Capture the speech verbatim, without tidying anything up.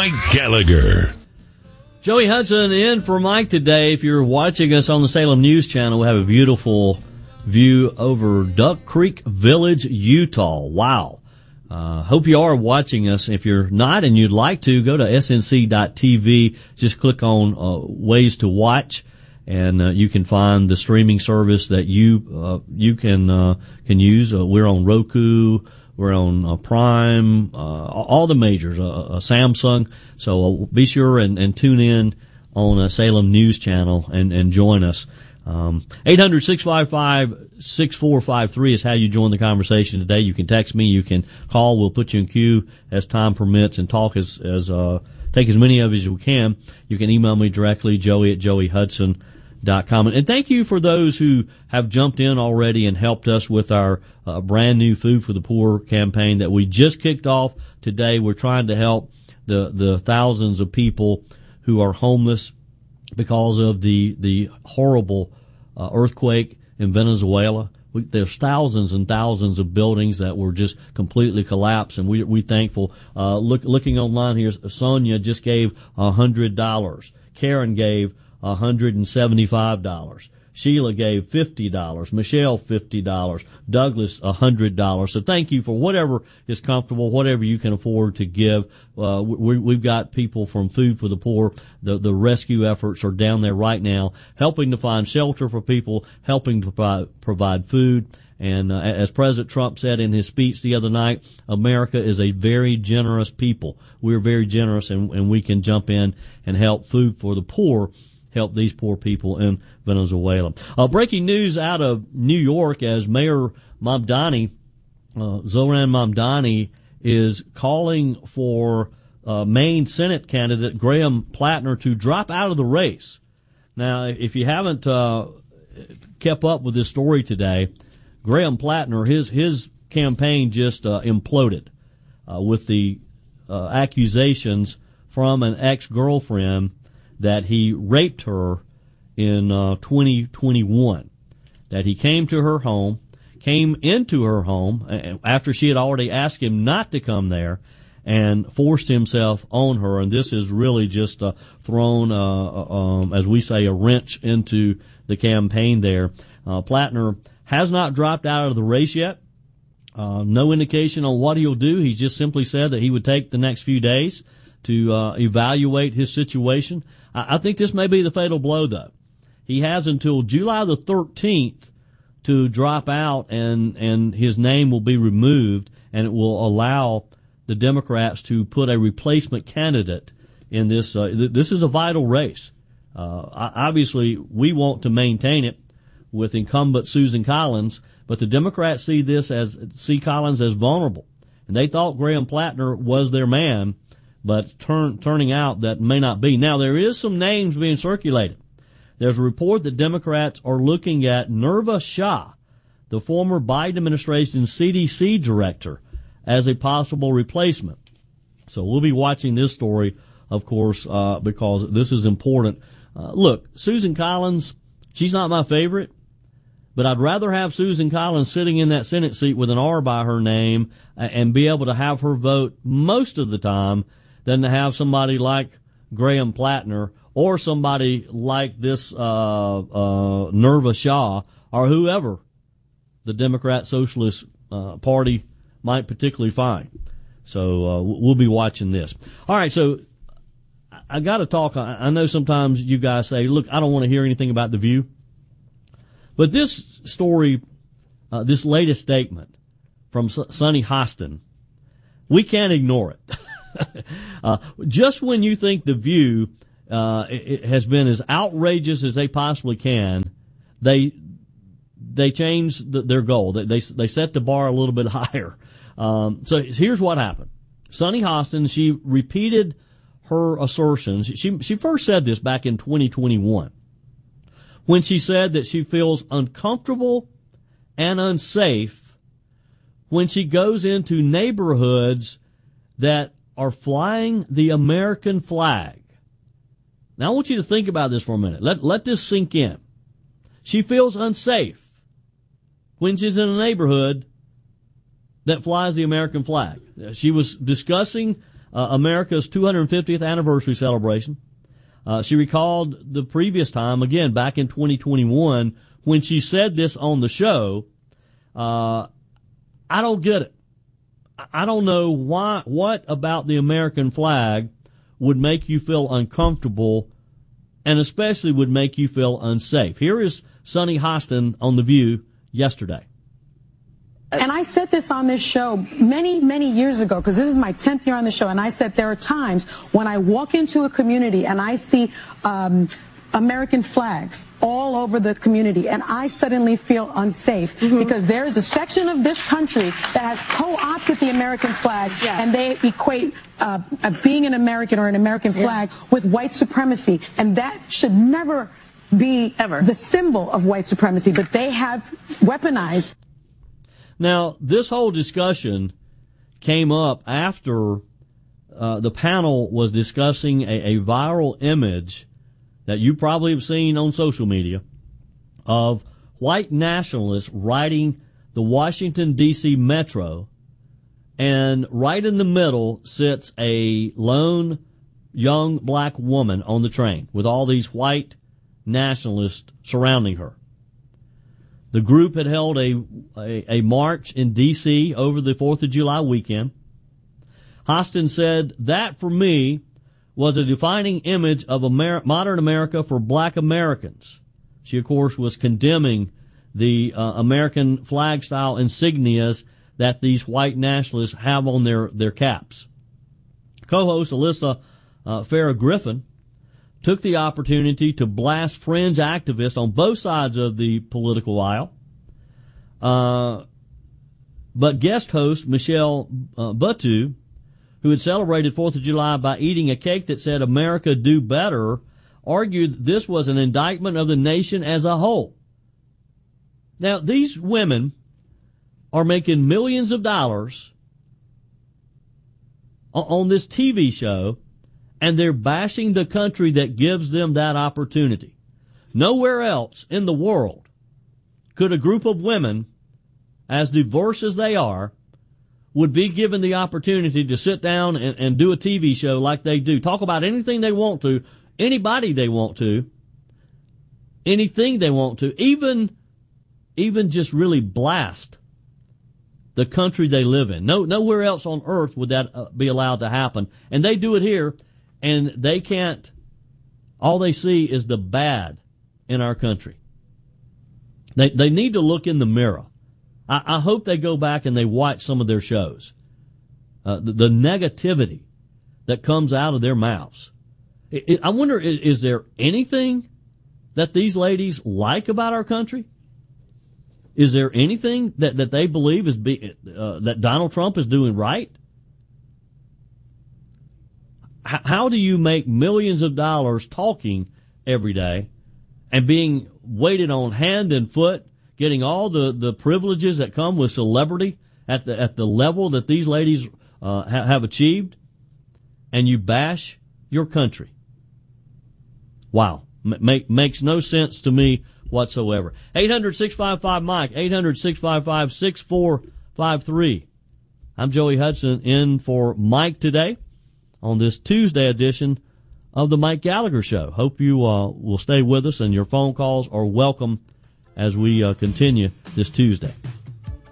Mike Gallagher. Joey Hudson in for Mike today. If you're watching us on the Salem News Channel, we have a beautiful view over Duck Creek Village, Utah. Wow. Uh, hope you are watching us. If you're not and you'd like to, go to S N C dot T V. Just click on uh, ways to watch, and uh, you can find the streaming service that you uh, you can uh, can use. Uh, we're on Roku. We're on uh, Prime, uh, all the majors, uh, uh, Samsung. So uh, be sure and, and tune in on uh, Salem News Channel and, and join us. Um, eight hundred, six five five, six four five three is how you join the conversation today. You can text me, you can call, we'll put you in queue as time permits and talk as, as, uh, take as many of as you can. You can email me directly, joey at joey hudson dot com. And thank you for those who have jumped in already and helped us with our uh, brand new Food for the Poor campaign that we just kicked off today. We're trying to help the, the thousands of people who are homeless because of the the horrible uh, earthquake in Venezuela. We, there's thousands and thousands of buildings that were just completely collapsed, and we we thankful. Uh, look, looking online here, Sonia just gave a hundred dollars. Karen gave a hundred and seventy-five dollars. Sheila gave fifty dollars. Michelle fifty dollars. Douglas a hundred dollars. So thank you for whatever is comfortable, whatever you can afford to give. Uh, we, we've got people from Food for the Poor. The, the rescue efforts are down there right now, helping to find shelter for people, helping to provide, provide food. And uh, as President Trump said in his speech the other night, America is a very generous people. We're very generous, and, and we can jump in and help Food for the Poor help these poor people in Venezuela. Uh, breaking news out of New York as Mayor Mamdani, uh, Zoran Mamdani, is calling for uh, Maine Senate candidate Graham Plattner to drop out of the race. Now, if you haven't uh, kept up with this story today, Graham Plattner, his his campaign just uh, imploded uh, with the uh, accusations from an ex-girlfriend that he raped her in uh, twenty twenty-one, that he came to her home, came into her home after she had already asked him not to come there, and forced himself on her. And this has really just uh, thrown, uh, um, as we say, a wrench into the campaign there. Uh, Plattner has not dropped out of the race yet. Uh, no indication on what he'll do. He's just simply said that he would take the next few days to uh, evaluate his situation. I, I think this may be the fatal blow, though. He has until July the thirteenth to drop out, and, and his name will be removed, and it will allow the Democrats to put a replacement candidate in this. Uh, th- this is a vital race. Uh, obviously, we want to maintain it with incumbent Susan Collins, but the Democrats see this as, see Collins as vulnerable. And they thought Graham Plattner was their man, but turn, turning out that may not be. Now, there is some names being circulated. There's a report that Democrats are looking at Nirva Shah, the former Biden administration C D C director, as a possible replacement. So we'll be watching this story, of course, uh, because this is important. Uh, look, Susan Collins, she's not my favorite, but I'd rather have Susan Collins sitting in that Senate seat with an R by her name and be able to have her vote most of the time than to have somebody like Graham Plattner or somebody like this uh, uh, Nirva Shah or whoever the Democrat Socialist uh, Party might particularly find. So uh, we'll be watching this. All right, so I got to talk. I know sometimes you guys say, look, I don't want to hear anything about The View. But this story, uh, this latest statement from Sunny Hostin, we can't ignore it. uh, just when you think The View uh, it has been as outrageous as they possibly can, they they change the, their goal. They, they they set the bar a little bit higher. Um, so here's what happened. Sunny Hostin, she repeated her assertions. She she first said this back in twenty twenty-one when she said that she feels uncomfortable and unsafe when she goes into neighborhoods that are flying the American flag. Now, I want you to think about this for a minute. Let, let this sink in. She feels unsafe when she's in a neighborhood that flies the American flag. She was discussing uh, America's two hundred fiftieth anniversary celebration. Uh, she recalled the previous time, again, back in twenty twenty-one, when she said this on the show. Uh, I don't get it. I don't know why, what about the American flag would make you feel uncomfortable and especially would make you feel unsafe. Here is Sunny Hostin on The View yesterday. And I said this on this show many, many years ago, because this is my tenth year on the show, and I said there are times when I walk into a community and I see um, American flags all over the community, and I suddenly feel unsafe mm-hmm. because there is a section of this country that has co-opted the American flag, yeah. and they equate uh, uh, being an American or an American flag yeah. with white supremacy, and that should never be Ever. the symbol of white supremacy, but they have weaponized. Now, this whole discussion came up after uh, the panel was discussing a, a viral image that you probably have seen on social media of white nationalists riding the Washington, D C metro, and right in the middle sits a lone young black woman on the train with all these white nationalists surrounding her. The group had held a, a, a march in D C over the fourth of July weekend. Hostin said, that for me was a defining image of Amer- modern America for black Americans. She, of course, was condemning the uh, American flag-style insignias that these white nationalists have on their, their caps. Co-host Alyssa uh, Farah Griffin took the opportunity to blast fringe activists on both sides of the political aisle. Uh, but guest host Michelle uh, Buteau, who had celebrated fourth of July by eating a cake that said America do better, argued this was an indictment of the nation as a whole. Now, these women are making millions of dollars on this T V show, and they're bashing the country that gives them that opportunity. Nowhere else in the world could a group of women, as diverse as they are, would be given the opportunity to sit down and, and do a T V show like they do. Talk about anything they want to, anybody they want to, anything they want to, even, even just really blast the country they live in. No, nowhere else on earth would that uh, be allowed to happen. And they do it here, and they can't, all they see is the bad in our country. They, they need to look in the mirror. I, I hope they go back and they watch some of their shows. Uh, the, the negativity that comes out of their mouths. It, it, I wonder, is, is there anything that these ladies like about our country? Is there anything that, that they believe is be, uh, that Donald Trump is doing right? H- how do you make millions of dollars talking every day and being waited on hand and foot, getting all the, the privileges that come with celebrity at the at the level that these ladies uh, ha- have achieved, and you bash your country? Wow, M- make, makes no sense to me whatsoever. eight hundred, six five five, Mike, eight hundred, six five five, six four five three. I'm Joey Hudson in for Mike today on this Tuesday edition of the Mike Gallagher Show. Hope you uh, will stay with us, and your phone calls are welcome as we uh, continue this Tuesday.